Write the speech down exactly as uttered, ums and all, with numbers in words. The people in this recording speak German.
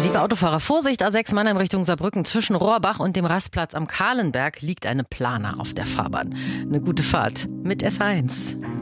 Liebe Autofahrer, Vorsicht, A sechs Mannheim Richtung Saarbrücken. Zwischen Rohrbach und dem Rastplatz am Kahlenberg liegt eine Plana auf der Fahrbahn. Eine gute Fahrt mit S eins.